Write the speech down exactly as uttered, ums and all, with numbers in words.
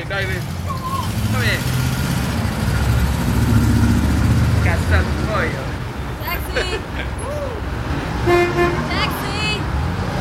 here, David. Come here. Got something for you. Taxi!